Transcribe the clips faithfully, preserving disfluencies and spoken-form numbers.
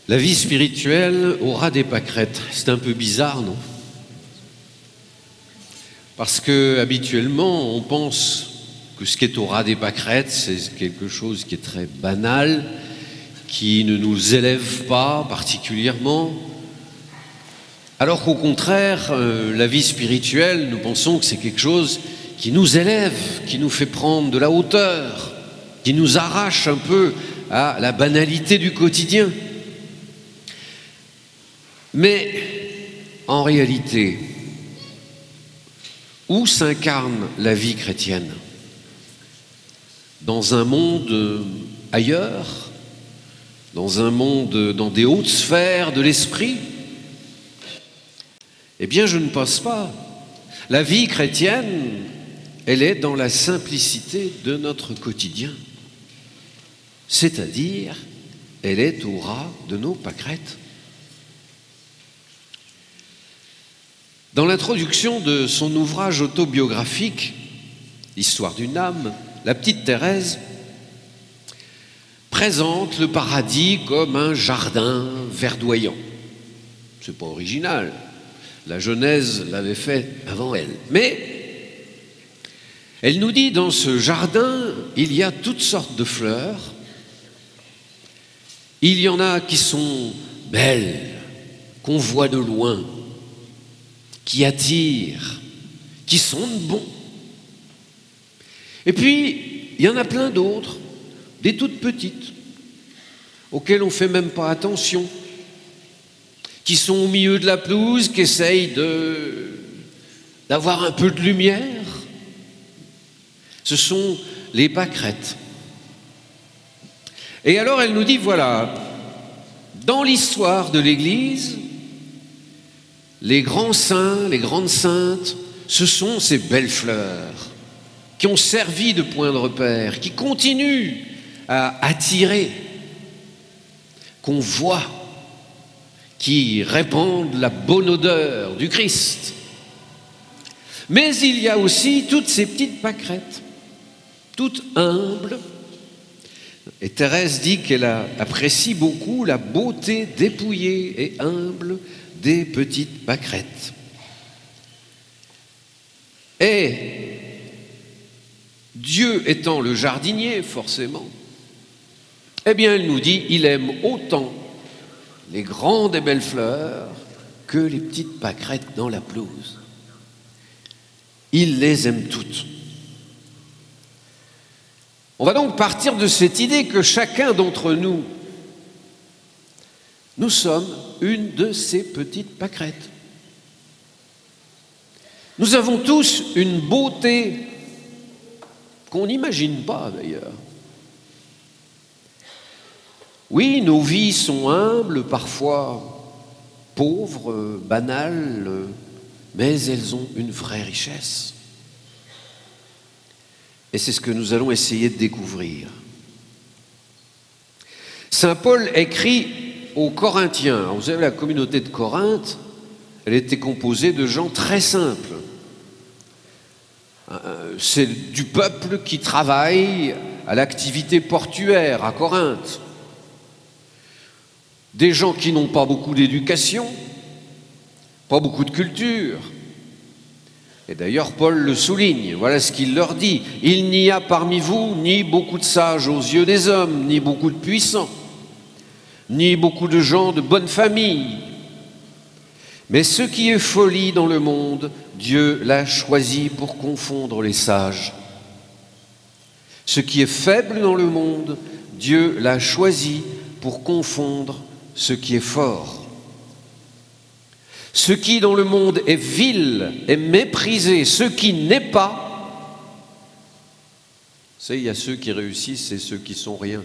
La vie spirituelle aura des pâquerettes. C'est un peu bizarre, non? Parce que habituellement, on pense que ce qui est au ras des pâquerettes, c'est quelque chose qui est très banal, qui ne nous élève pas particulièrement. Alors qu'au contraire, euh, la vie spirituelle, nous pensons que c'est quelque chose qui nous élève, qui nous fait prendre de la hauteur, qui nous arrache un peu à la banalité du quotidien. Mais en réalité, où s'incarne la vie chrétienne? Dans un monde ailleurs, dans un monde, dans des hautes sphères de l'esprit? Eh bien, je ne pense pas. La vie chrétienne, elle est dans la simplicité de notre quotidien. C'est-à-dire, elle est au ras de nos pâquerettes. Dans l'introduction de son ouvrage autobiographique, Histoire d'une âme, la petite Thérèse présente le paradis comme un jardin verdoyant. C'est pas original. La Genèse l'avait fait avant elle. Mais elle nous dit, dans ce jardin, il y a toutes sortes de fleurs. Il y en a qui sont belles, qu'on voit de loin, qui attirent, qui sentent bon. Et puis, il y en a plein d'autres, des toutes petites, auxquelles on ne fait même pas attention, qui sont au milieu de la pelouse, qui essayent de, d'avoir un peu de lumière. Ce sont les pâquerettes. Et alors elle nous dit, voilà, dans l'histoire de l'Église, les grands saints, les grandes saintes, ce sont ces belles fleurs qui ont servi de point de repère, qui continuent à attirer, qu'on voit, qui répandent la bonne odeur du Christ. Mais il y a aussi toutes ces petites pâquerettes, toutes humbles. Et Thérèse dit qu'elle apprécie beaucoup la beauté dépouillée et humble des petites pâquerettes. Et Dieu étant le jardinier, forcément, eh bien, elle nous dit, il aime autant les grandes et belles fleurs que les petites pâquerettes dans la pelouse. Il les aime toutes. On va donc partir de cette idée que chacun d'entre nous, nous sommes une de ces petites pâquerettes. Nous avons tous une beauté qu'on n'imagine pas d'ailleurs. Oui, nos vies sont humbles, parfois pauvres, banales, mais elles ont une vraie richesse. Et c'est ce que nous allons essayer de découvrir. Saint Paul écrit aux Corinthiens. Vous savez, la communauté de Corinthe, elle était composée de gens très simples. C'est du peuple qui travaille à l'activité portuaire à Corinthe. Des gens qui n'ont pas beaucoup d'éducation, pas beaucoup de culture. Et d'ailleurs, Paul le souligne, voilà ce qu'il leur dit. Il n'y a parmi vous ni beaucoup de sages aux yeux des hommes, ni beaucoup de puissants, ni beaucoup de gens de bonne famille. Mais ce qui est folie dans le monde, Dieu l'a choisi pour confondre les sages. Ce qui est faible dans le monde, Dieu l'a choisi pour confondre ce qui est fort. Ce qui dans le monde est vil, est méprisé, ce qui n'est pas. Vous savez, il y a ceux qui réussissent et ceux qui sont rien.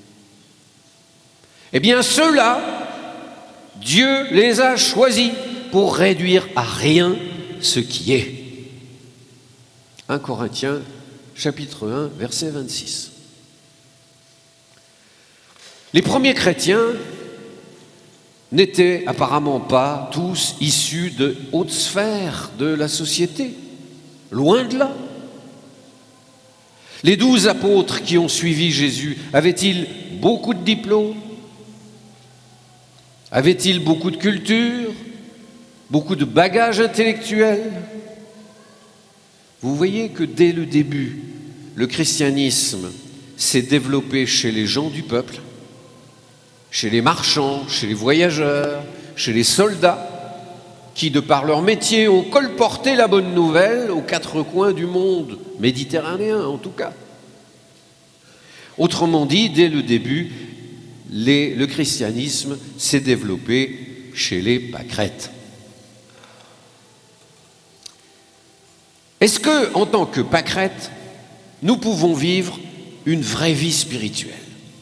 Eh bien, ceux-là, Dieu les a choisis pour réduire à rien ce qui est. premier Corinthiens, chapitre un, verset vingt-six. Les premiers chrétiens n'étaient apparemment pas tous issus de hautes sphères de la société. Loin de là. Les douze apôtres qui ont suivi Jésus, avaient-ils beaucoup de diplômes? Avait-il beaucoup de culture, beaucoup de bagages intellectuels? Vous voyez que dès le début, le christianisme s'est développé chez les gens du peuple, chez les marchands, chez les voyageurs, chez les soldats, qui, de par leur métier, ont colporté la bonne nouvelle aux quatre coins du monde, méditerranéen en tout cas. Autrement dit, dès le début, les, le christianisme s'est développé chez les pâquerettes. Est-ce que, en tant que pâquerettes, nous pouvons vivre une vraie vie spirituelle?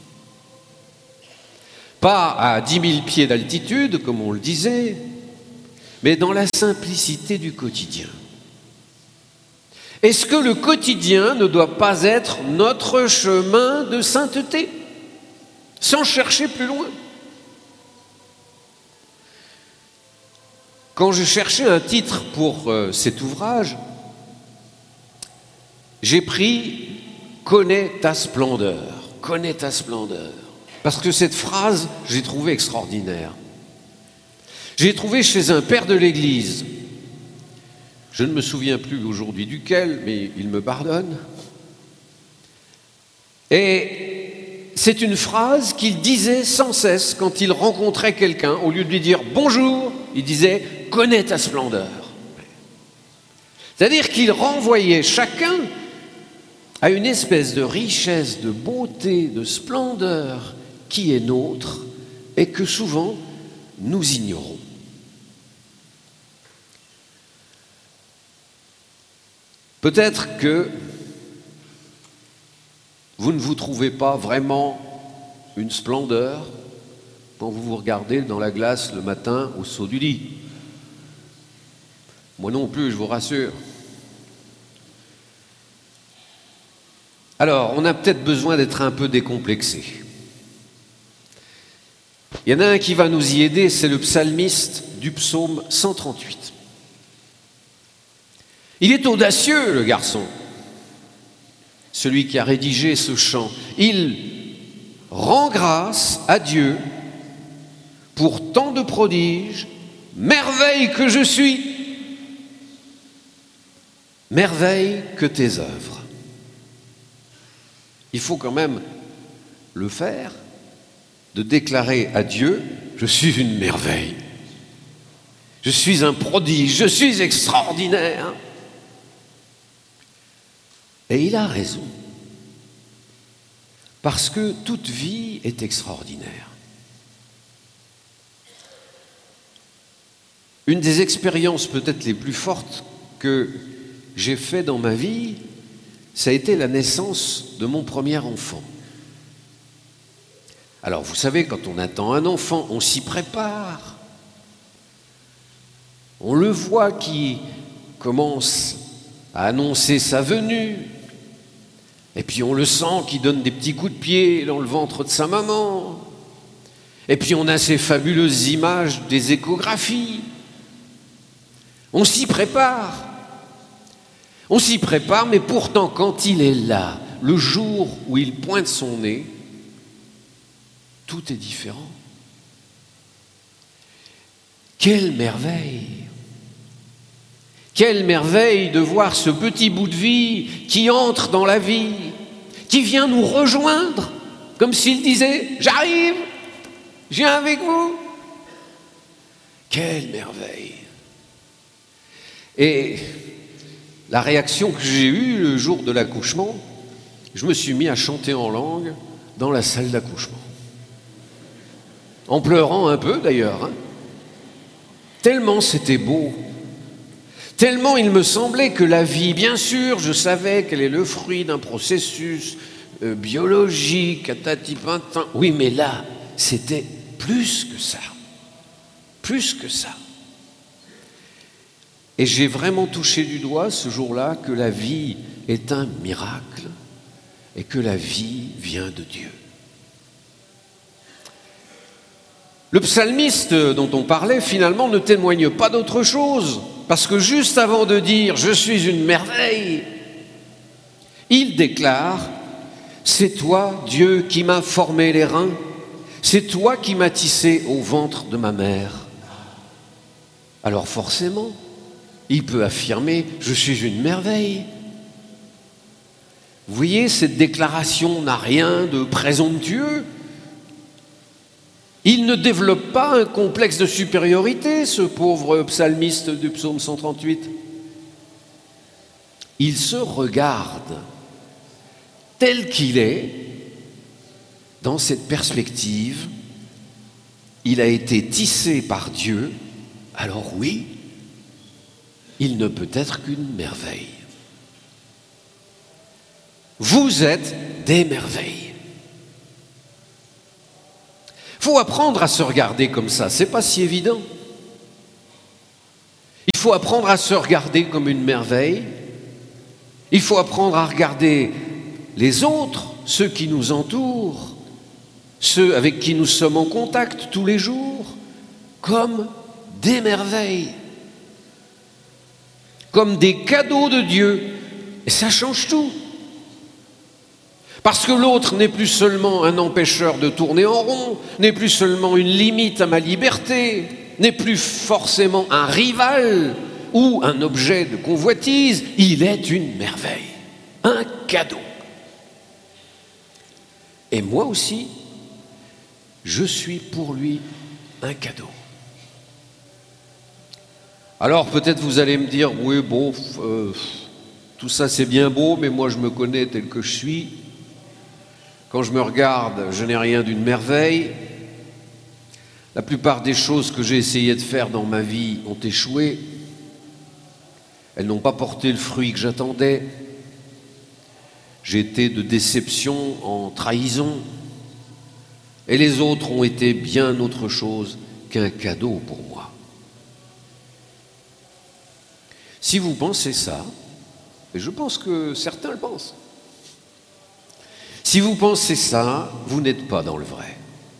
Pas à dix mille pieds d'altitude, comme on le disait, mais dans la simplicité du quotidien. Est-ce que le quotidien ne doit pas être notre chemin de sainteté, sans chercher plus loin? Quand je cherchais un titre pour euh, cet ouvrage, j'ai pris « Connais ta splendeur »,« Connais ta splendeur », parce que cette phrase, je l'ai trouvée extraordinaire. J'ai trouvé chez un père de l'Église, je ne me souviens plus aujourd'hui duquel, mais il me pardonne, et c'est une phrase qu'il disait sans cesse quand il rencontrait quelqu'un. Au lieu de lui dire « bonjour », il disait « connais ta splendeur ». C'est-à-dire qu'il renvoyait chacun à une espèce de richesse, de beauté, de splendeur qui est nôtre et que souvent nous ignorons. Peut-être que vous ne vous trouvez pas vraiment une splendeur quand vous vous regardez dans la glace le matin au saut du lit. Moi non plus, je vous rassure. Alors, on a peut-être besoin d'être un peu décomplexé. Il y en a un qui va nous y aider, c'est le psalmiste du psaume cent trente-huit. Il est audacieux, le garçon, celui qui a rédigé ce chant. Il rend grâce à Dieu pour tant de prodiges, merveille que je suis, merveille que tes œuvres. Il faut quand même le faire, de déclarer à Dieu, je suis une merveille, je suis un prodige, je suis extraordinaire. Et il a raison, parce que toute vie est extraordinaire. Une des expériences peut-être les plus fortes que j'ai fait dans ma vie, ça a été la naissance de mon premier enfant. Alors vous savez, quand on attend un enfant, on s'y prépare. On le voit qui commence à annoncer sa venue. Et puis on le sent qui donne des petits coups de pied dans le ventre de sa maman. Et puis on a ces fabuleuses images des échographies. On s'y prépare. On s'y prépare, mais pourtant quand il est là, le jour où il pointe son nez, tout est différent. Quelle merveille! Quelle merveille de voir ce petit bout de vie qui entre dans la vie, qui vient nous rejoindre, comme s'il disait « J'arrive, je viens avec vous ». Quelle merveille! Et la réaction que j'ai eue le jour de l'accouchement, je me suis mis à chanter en langue dans la salle d'accouchement. En pleurant un peu d'ailleurs, hein. Tellement c'était beau. Tellement il me semblait que la vie, bien sûr, je savais qu'elle est le fruit d'un processus euh, biologique, catati-pintin. Oui, mais là, c'était plus que ça. Plus que ça. Et j'ai vraiment touché du doigt ce jour-là que la vie est un miracle et que la vie vient de Dieu. Le psalmiste dont on parlait, finalement, ne témoigne pas d'autre chose. Parce que juste avant de dire « Je suis une merveille », il déclare « C'est toi, Dieu, qui m'as formé les reins. C'est toi qui m'as tissé au ventre de ma mère. Alors forcément, il peut affirmer « Je suis une merveille ». Vous voyez, cette déclaration n'a rien de présomptueux. Il ne développe pas un complexe de supériorité, ce pauvre psalmiste du psaume cent trente-huit. Il se regarde tel qu'il est, dans cette perspective. Il a été tissé par Dieu, alors oui, il ne peut être qu'une merveille. Vous êtes des merveilles. Il faut apprendre à se regarder comme ça, c'est pas si évident. Il faut apprendre à se regarder comme une merveille. Il faut apprendre à regarder les autres, ceux qui nous entourent, ceux avec qui nous sommes en contact tous les jours, comme des merveilles, comme des cadeaux de Dieu. Et ça change tout. Parce que l'autre n'est plus seulement un empêcheur de tourner en rond, n'est plus seulement une limite à ma liberté, n'est plus forcément un rival ou un objet de convoitise, il est une merveille, un cadeau. Et moi aussi, je suis pour lui un cadeau. Alors peut-être vous allez me dire, oui, bon, euh, tout ça c'est bien beau, mais moi je me connais tel que je suis. Quand je me regarde, je n'ai rien d'une merveille. La plupart des choses que j'ai essayé de faire dans ma vie ont échoué. Elles n'ont pas porté le fruit que j'attendais. J'ai été de déception en trahison. Et les autres ont été bien autre chose qu'un cadeau pour moi. Si vous pensez ça, et je pense que certains le pensent, si vous pensez ça, vous n'êtes pas dans le vrai.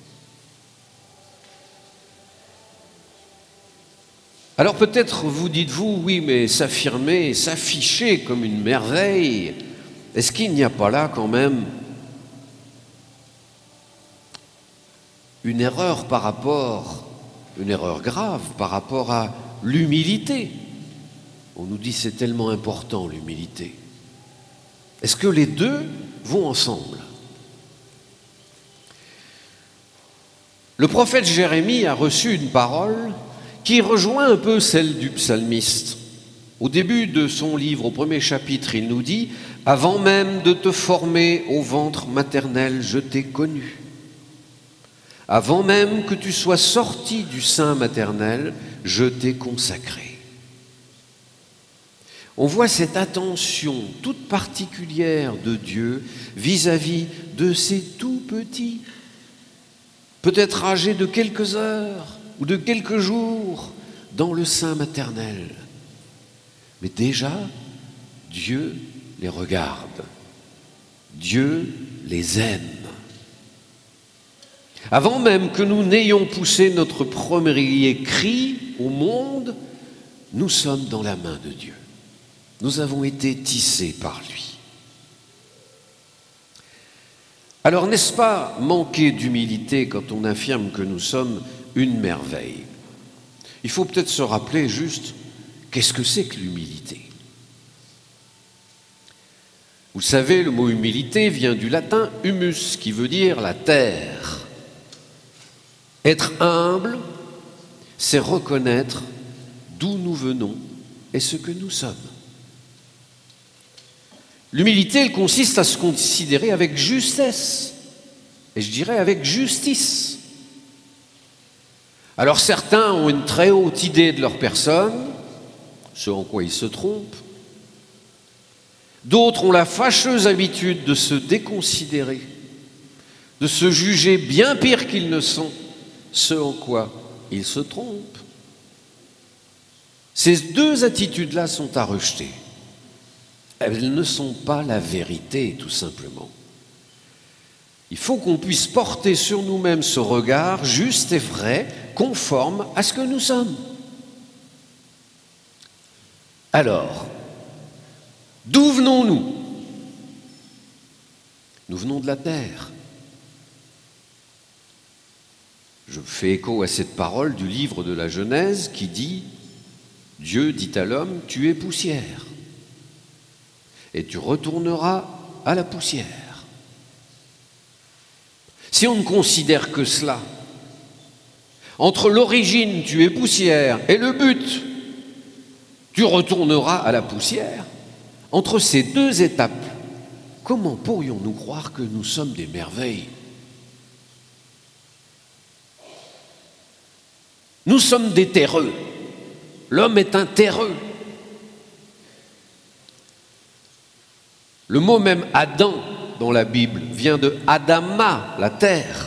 Alors peut-être vous dites-vous, oui, mais s'affirmer, s'afficher comme une merveille, est-ce qu'il n'y a pas là quand même une erreur par rapport, une erreur grave par rapport à l'humilité? On nous dit c'est tellement important l'humilité. Est-ce que les deux vont ensemble? Le prophète Jérémie a reçu une parole qui rejoint un peu celle du psalmiste. Au début de son livre, au premier chapitre, il nous dit « Avant même de te former au ventre maternel, je t'ai connu. Avant même que tu sois sorti du sein maternel, je t'ai consacré. » On voit cette attention toute particulière de Dieu vis-à-vis de ces tout petits, peut-être âgés de quelques heures ou de quelques jours dans le sein maternel. Mais déjà, Dieu les regarde, Dieu les aime. Avant même que nous n'ayons poussé notre premier cri au monde, nous sommes dans la main de Dieu. Nous avons été tissés par lui. Alors, n'est-ce pas manquer d'humilité quand on affirme que nous sommes une merveille? Il faut peut-être se rappeler juste, qu'est-ce que c'est que l'humilité? Vous savez, le mot humilité vient du latin humus, qui veut dire la terre. Être humble, c'est reconnaître d'où nous venons et ce que nous sommes. L'humilité, elle consiste à se considérer avec justesse, et je dirais avec justice. Alors certains ont une très haute idée de leur personne, ce en quoi ils se trompent. D'autres ont la fâcheuse habitude de se déconsidérer, de se juger bien pire qu'ils ne sont, ce en quoi ils se trompent. Ces deux attitudes-là sont à rejeter. Elles ne sont pas la vérité, tout simplement. Il faut qu'on puisse porter sur nous-mêmes ce regard juste et vrai, conforme à ce que nous sommes. Alors, d'où venons-nous? Nous venons de la terre. Je fais écho à cette parole du livre de la Genèse qui dit « Dieu dit à l'homme, tu es poussière, et tu retourneras à la poussière. » Si on ne considère que cela, entre l'origine, tu es poussière, et le but, tu retourneras à la poussière, entre ces deux étapes, comment pourrions-nous croire que nous sommes des merveilles? Nous sommes des terreux. L'homme est un terreux. Le mot même Adam dans la Bible vient de Adama, la terre.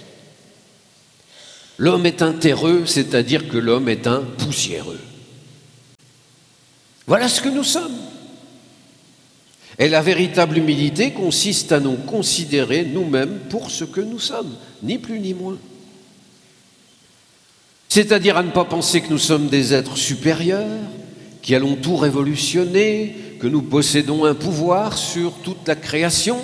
L'homme est un terreux, c'est-à-dire que l'homme est un poussiéreux. Voilà ce que nous sommes. Et la véritable humilité consiste à nous considérer nous-mêmes pour ce que nous sommes, ni plus ni moins. C'est-à-dire à ne pas penser que nous sommes des êtres supérieurs, qui allons tout révolutionner, que nous possédons un pouvoir sur toute la création,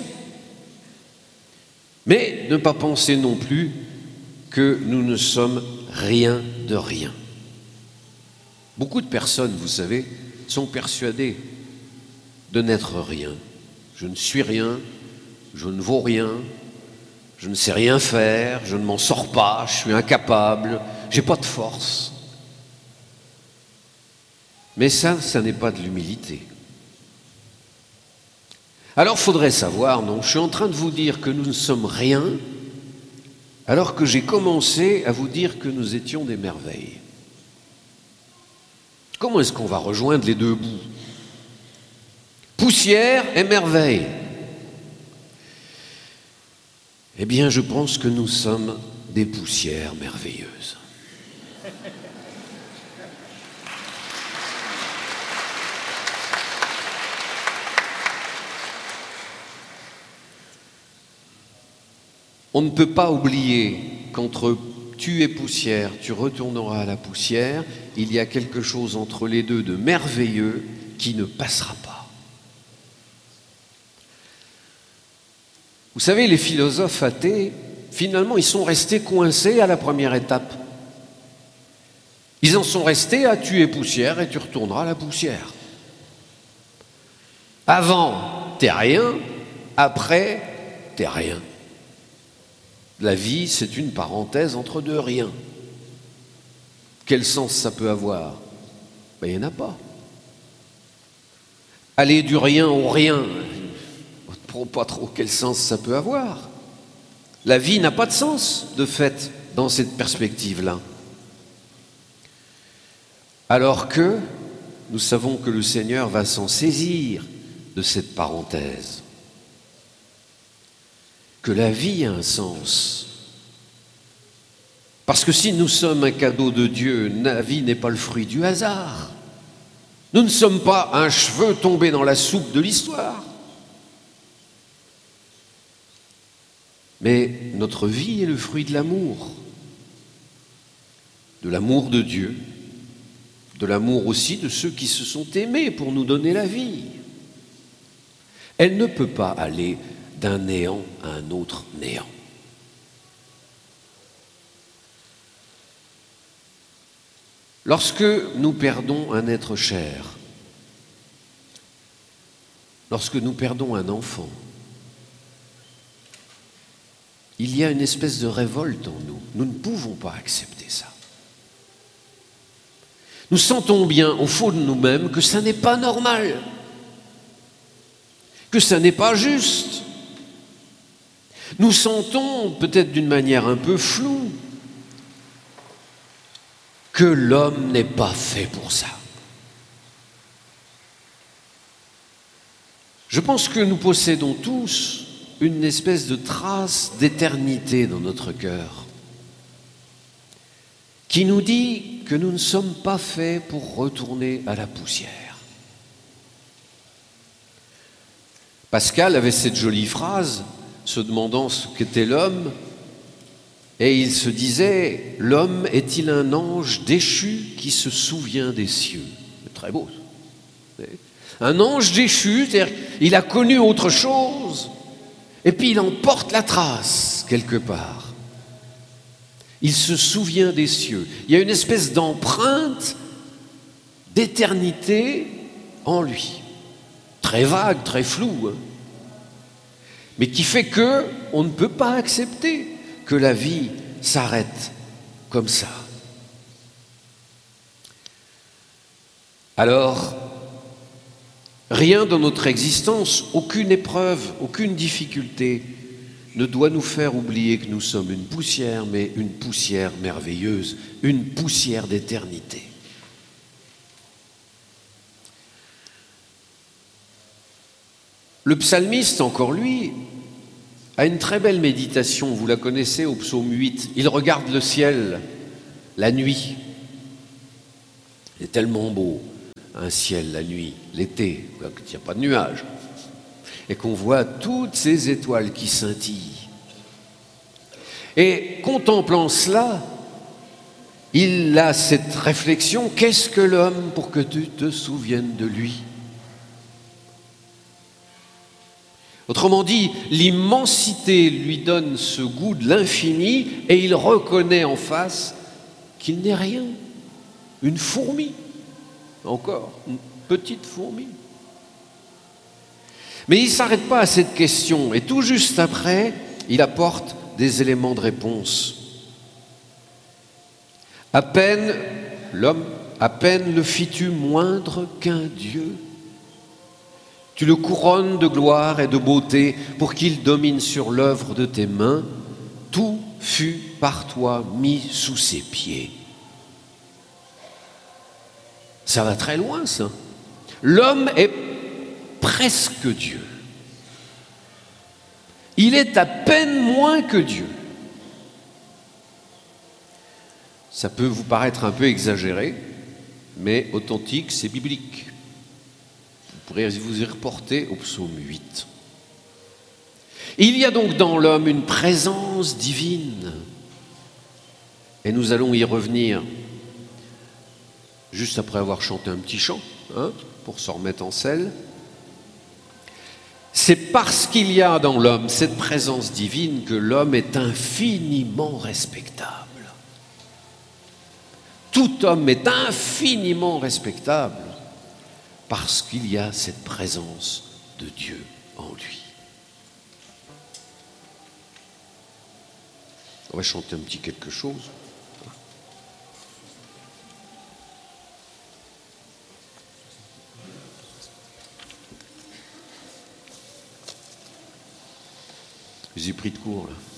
mais ne pas penser non plus que nous ne sommes rien de rien. Beaucoup de personnes, vous savez, sont persuadées de n'être rien. Je ne suis rien, je ne vaux rien, je ne sais rien faire, je ne m'en sors pas, je suis incapable, j'ai pas de force. Mais ça, ça n'est pas de l'humilité. Alors, il faudrait savoir, non, je suis en train de vous dire que nous ne sommes rien, alors que j'ai commencé à vous dire que nous étions des merveilles. Comment est-ce qu'on va rejoindre les deux bouts? Poussière et merveille. Eh bien, je pense que nous sommes des poussières merveilleuses. On ne peut pas oublier qu'entre tu es poussière, tu retourneras à la poussière, il y a quelque chose entre les deux de merveilleux qui ne passera pas. Vous savez, les philosophes athées, finalement, ils sont restés coincés à la première étape. Ils en sont restés à tu es poussière et tu retourneras à la poussière. Avant, t'es rien, après, t'es rien. La vie, c'est une parenthèse entre deux riens. Quel sens ça peut avoir? Ben, il n'y en a pas. Aller du rien au rien, pas trop quel sens ça peut avoir. La vie n'a pas de sens, de fait, dans cette perspective-là. Alors que nous savons que le Seigneur va s'en saisir de cette parenthèse. Que la vie a un sens. Parce que si nous sommes un cadeau de Dieu, la vie n'est pas le fruit du hasard. Nous ne sommes pas un cheveu tombé dans la soupe de l'histoire. Mais notre vie est le fruit de l'amour. De l'amour de Dieu. De l'amour aussi de ceux qui se sont aimés pour nous donner la vie. Elle ne peut pas aller d'un néant à un autre néant. Lorsque nous perdons un être cher, lorsque nous perdons un enfant, il y a une espèce de révolte en nous. Nous ne pouvons pas accepter ça. Nous sentons bien au fond de nous-mêmes que ça n'est pas normal, que ça n'est pas juste. Nous sentons, peut-être d'une manière un peu floue, que l'homme n'est pas fait pour ça. Je pense que nous possédons tous une espèce de trace d'éternité dans notre cœur qui nous dit que nous ne sommes pas faits pour retourner à la poussière. Pascal avait cette jolie phrase se demandant ce qu'était l'homme, et il se disait, l'homme est-il un ange déchu qui se souvient des cieux? C'est très beau. Un ange déchu, c'est-à-dire il a connu autre chose, et puis il en porte la trace quelque part. Il se souvient des cieux. Il y a une espèce d'empreinte d'éternité en lui. Très vague, très floue, hein, mais qui fait que on ne peut pas accepter que la vie s'arrête comme ça. Alors, rien dans notre existence, aucune épreuve, aucune difficulté ne doit nous faire oublier que nous sommes une poussière, mais une poussière merveilleuse, une poussière d'éternité. Le psalmiste, encore lui, a une très belle méditation, vous la connaissez au psaume huit. Il regarde le ciel, la nuit. C'est tellement beau, un ciel la nuit, l'été, quand il n'y a pas de nuages, et qu'on voit toutes ces étoiles qui scintillent. Et contemplant cela, il a cette réflexion, qu'est-ce que l'homme pour que tu te souviennes de lui ? Autrement dit, l'immensité lui donne ce goût de l'infini et il reconnaît en face qu'il n'est rien, une fourmi, encore, une petite fourmi. Mais il ne s'arrête pas à cette question et tout juste après, il apporte des éléments de réponse. À peine l'homme, à peine le fis-tu moindre qu'un Dieu. Tu le couronnes de gloire et de beauté pour qu'il domine sur l'œuvre de tes mains. Tout fut par toi mis sous ses pieds. Ça va très loin, ça. L'homme est presque Dieu. Il est à peine moins que Dieu. Ça peut vous paraître un peu exagéré, mais authentique, c'est biblique. Vous pourrez vous y reporter au psaume huit. Il y a donc dans l'homme une présence divine. Et nous allons y revenir juste après avoir chanté un petit chant, hein, pour se remettre en selle. C'est parce qu'il y a dans l'homme cette présence divine que l'homme est infiniment respectable. Tout homme est infiniment respectable parce qu'il y a cette présence de Dieu en lui. On va chanter un petit quelque chose. J'ai pris de court là.